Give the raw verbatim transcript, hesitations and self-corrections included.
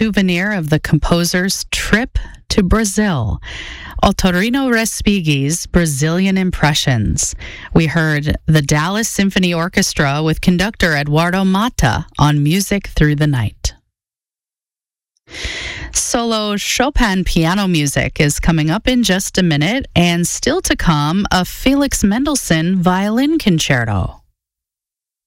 souvenir of the composer's trip to Brazil. Otorino Respighi's Brazilian Impressions. We heard the Dallas Symphony Orchestra with conductor Eduardo Mata on Music Through the Night. Solo Chopin piano music is coming up in just a minute, and still to come, a Felix Mendelssohn violin concerto.